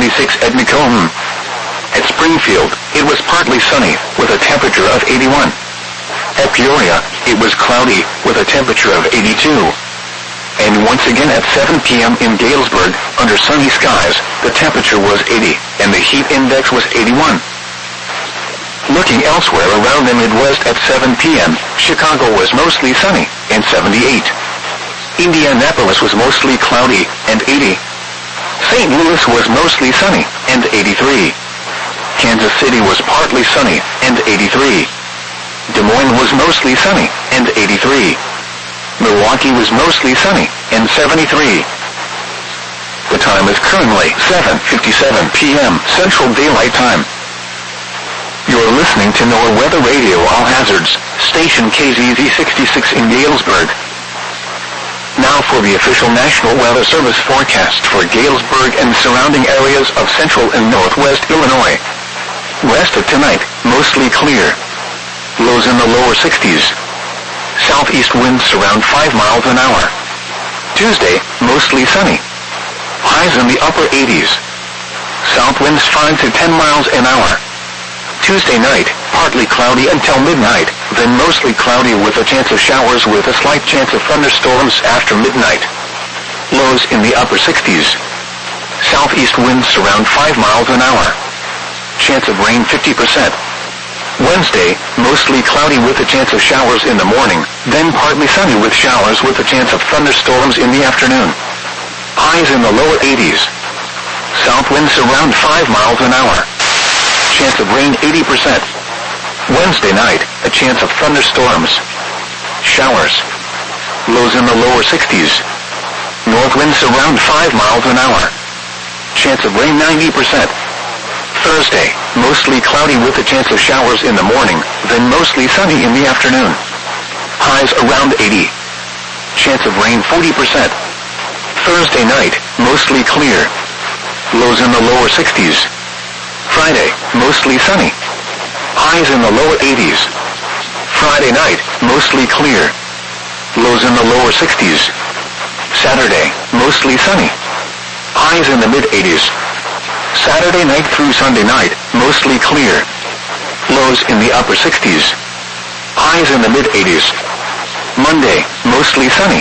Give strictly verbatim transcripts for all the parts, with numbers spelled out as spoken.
seventy-six at Macomb. At Springfield, it was partly sunny, with a temperature of eighty-one. At Peoria, it was cloudy, with a temperature of eighty-two. And once again at seven p.m. in Galesburg, under sunny skies, the temperature was eighty, and the heat index was eighty-one. Looking elsewhere around the Midwest at seven p.m., Chicago was mostly sunny, and seventy-eight. Indianapolis was mostly cloudy, and eighty. Saint Louis was mostly sunny, and eighty-three. Kansas City was partly sunny, and eighty-three. Des Moines was mostly sunny, and eighty-three. Milwaukee was mostly sunny, and seventy-three. The time is currently seven fifty-seven p.m. Central Daylight Time. You're listening to NOAA Weather Radio All Hazards, station K Z Z sixty-six in Galesburg. Now for the official National Weather Service forecast for Galesburg and surrounding areas of central and northwest Illinois. West of tonight, mostly clear. Lows in the lower sixties. Southeast winds around five miles an hour. Tuesday, mostly sunny. Highs in the upper eighties. South winds five to ten miles an hour. Tuesday night, partly cloudy until midnight, then mostly cloudy with a chance of showers with a slight chance of thunderstorms after midnight. Lows in the upper sixties. Southeast winds around five miles an hour. Chance of rain fifty percent. Wednesday, mostly cloudy with a chance of showers in the morning, then partly sunny with showers with a chance of thunderstorms in the afternoon. Highs in the lower eighties. South winds around five miles an hour. Chance of rain eighty percent. Wednesday night, a chance of thunderstorms. Showers. Lows in the lower sixties. North winds around five miles an hour. Chance of rain ninety percent. Thursday, mostly cloudy with a chance of showers in the morning, then mostly sunny in the afternoon. Highs around eighty. Chance of rain forty percent. Thursday night, mostly clear. Lows in the lower sixties. Friday, mostly sunny. Highs in the lower eighties. Friday night, mostly clear. Lows in the lower sixties. Saturday, mostly sunny. Highs in the mid-eighties. Saturday night through Sunday night, mostly clear. Lows in the upper sixties. Highs in the mid-eighties. Monday, mostly sunny.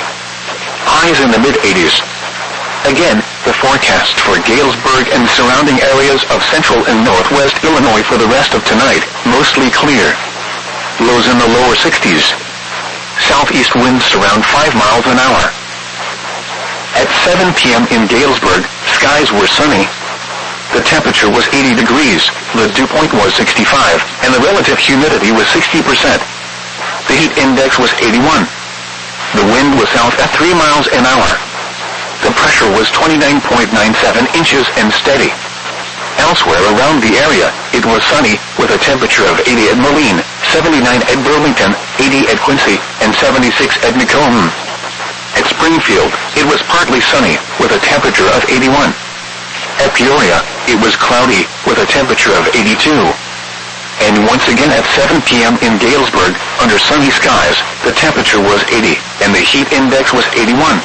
Highs in the mid-eighties. Again, the forecast for Galesburg and surrounding areas of central and northwest Illinois for the rest of tonight, mostly clear. Lows in the lower sixties. Southeast winds around five miles an hour. At seven p.m. in Galesburg, skies were sunny. The temperature was eighty degrees, the dew point was sixty-five, and the relative humidity was sixty percent. The heat index was eighty-one. The wind was south at three miles an hour. The pressure was twenty-nine point nine seven inches and steady. Elsewhere around the area, it was sunny, with a temperature of eighty at Moline, seventy-nine at Burlington, eighty at Quincy, and seventy-six at Macomb. At Springfield, it was partly sunny, with a temperature of eighty-one. At Peoria, it was cloudy, with a temperature of eighty-two. And once again at seven p.m. in Galesburg, under sunny skies, the temperature was eighty, and the heat index was eighty-one.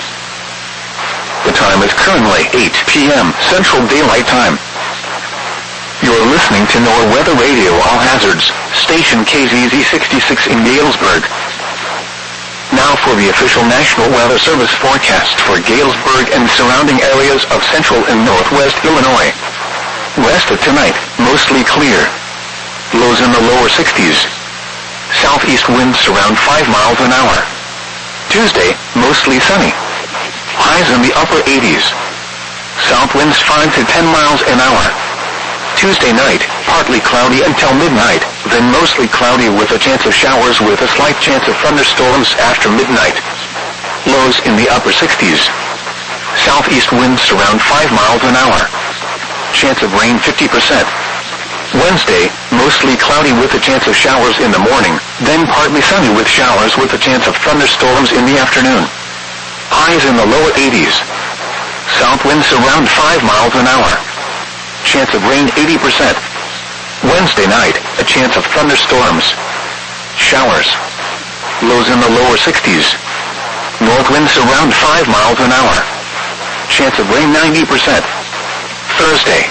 The time is currently eight p.m. Central Daylight Time. You're listening to NOAA Weather Radio All Hazards, station K Z Z sixty-six in Galesburg. Now for the official National Weather Service forecast for Galesburg and surrounding areas of central and northwest Illinois. West of tonight, mostly clear. Lows in the lower sixties. Southeast winds around five miles an hour. Tuesday, mostly sunny. Highs in the upper eighties. South winds five to ten miles an hour. Tuesday night, partly cloudy until midnight, then mostly cloudy with a chance of showers with a slight chance of thunderstorms after midnight. Lows in the upper sixties. Southeast winds around five miles an hour. Chance of rain fifty percent. Wednesday, mostly cloudy with a chance of showers in the morning, then partly sunny with showers with a chance of thunderstorms in the afternoon. Highs in the lower eighties. South winds around five miles an hour. Chance of rain eighty percent. Wednesday night, a chance of thunderstorms. Showers. Lows in the lower sixties. North winds around five miles an hour. Chance of rain ninety percent. Thursday,